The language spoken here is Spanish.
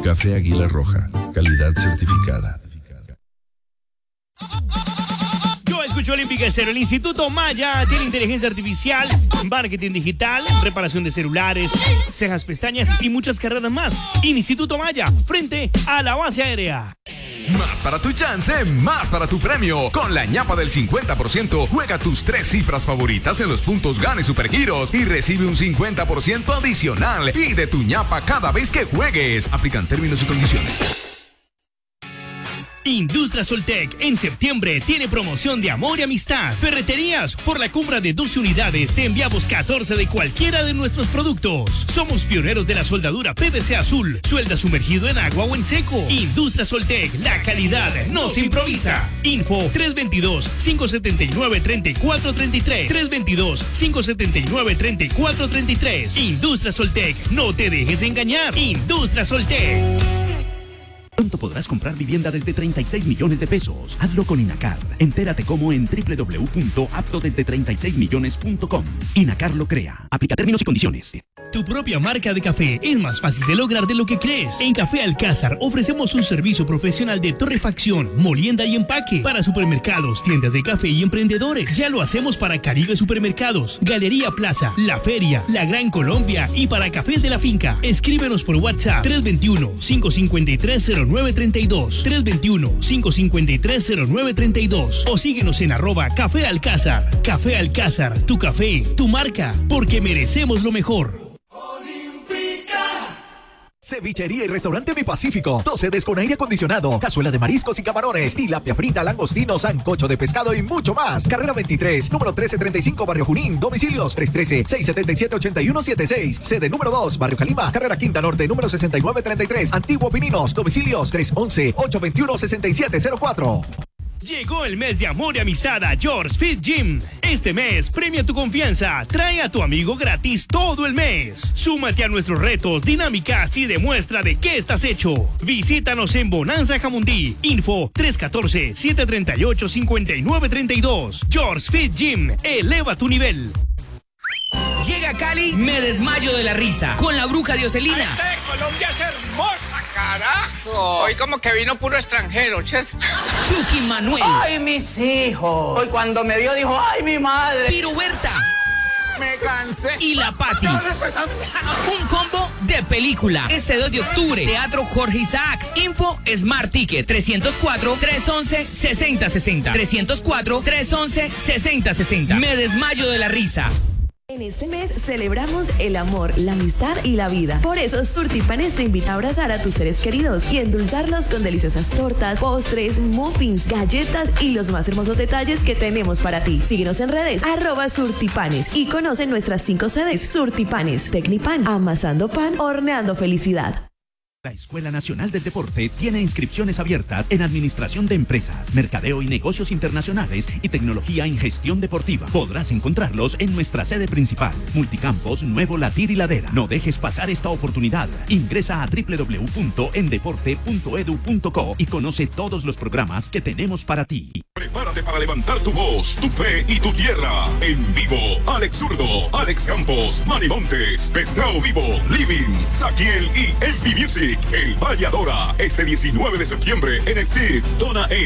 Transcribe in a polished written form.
Café Águila Roja, calidad certificada. Yo escucho Olímpica Estéreo. El Instituto Maya tiene inteligencia artificial, marketing digital, reparación de celulares, cejas, pestañas y muchas carreras más. Instituto Maya, frente a la base aérea. Más para tu chance, más para tu premio. Con la ñapa del 50%, juega tus 3 cifras favoritas en los puntos Gane Supergiros y recibe un 50% adicional. Y de tu ñapa cada vez que juegues. Aplican términos y condiciones. Industria Soltec en septiembre tiene promoción de amor y amistad. Ferreterías, por la compra de 12 unidades te enviamos 14 de cualquiera de nuestros productos. Somos pioneros de la soldadura PVC azul, suelda sumergido en agua o en seco. Industria Soltec, la calidad no se improvisa. Info 322-579-3433. 322-579-3433. Industria Soltec, no te dejes engañar. Industria Soltec. Pronto podrás comprar vivienda desde 36 millones de pesos. Hazlo con Inacar. Entérate cómo en www.aptodesde36millones.com. Inacar lo crea. Aplica términos y condiciones. Tu propia marca de café es más fácil de lograr de lo que crees. En Café Alcázar ofrecemos un servicio profesional de torrefacción, molienda y empaque para supermercados, tiendas de café y emprendedores. Ya lo hacemos para Caribe Supermercados, Galería Plaza, La Feria, La Gran Colombia y para Cafés de la Finca. Escríbenos por WhatsApp 321-553-0932, 321-553-0932 o síguenos en @Café Alcázar. Café Alcázar, tu café, tu marca, porque merecemos lo mejor. Cevichería y restaurante Mi Pacífico. 2 sedes con aire acondicionado, cazuela de mariscos y camarones, tilapia frita, langostino, sancocho de pescado y mucho más. Carrera 23, número 1335, Barrio Junín. Domicilios 313-677-8176. Sede número 2, Barrio Calima. Carrera Quinta Norte, número 6933. Antiguo Pininos. Domicilios 311-821-6704. Llegó el mes de amor y amistad a George Fit Gym. Este mes premia tu confianza. Trae a tu amigo gratis todo el mes. Súmate a nuestros retos, dinámicas y demuestra de qué estás hecho. Visítanos en Bonanza Jamundí. Info 314-738-5932. George Fit Gym. Eleva tu nivel. Llega a Cali, me desmayo de la risa. Con la bruja Dioselina. Colombia es hermosa, carajo. Hoy como que vino puro extranjero, ches. Chucky Manuel. Ay, mis hijos. Hoy cuando me vio dijo, ay, mi madre. Piruberta. Me cansé. Y la Pati. Un combo de película. Este 2 de octubre, Teatro Jorge Isaacs. Info Smart Ticket 304-311-6060. 304-311-6060. Me desmayo de la risa. En este mes celebramos el amor, la amistad y la vida. Por eso Surtipanes te invita a abrazar a tus seres queridos y endulzarlos con deliciosas tortas, postres, muffins, galletas y los más hermosos detalles que tenemos para ti. Síguenos en redes @Surtipanes y conoce nuestras 5 sedes. Surtipanes, Tecnipan, amasando pan, horneando felicidad. La Escuela Nacional del Deporte tiene inscripciones abiertas en Administración de Empresas, Mercadeo y Negocios Internacionales y Tecnología en Gestión Deportiva. Podrás encontrarlos en nuestra sede principal, Multicampos Nuevo Latir y Ladera. No dejes pasar esta oportunidad. Ingresa a www.endeporte.edu.co y conoce todos los programas que tenemos para ti. Prepárate para levantar tu voz, tu fe y tu tierra. En vivo, Alex Zurdo, Alex Campos, Manny Montes, Pescado Vivo, Living, Saquiel y Envy Music. El Valladora, este 19 de septiembre en el Six, Zona E.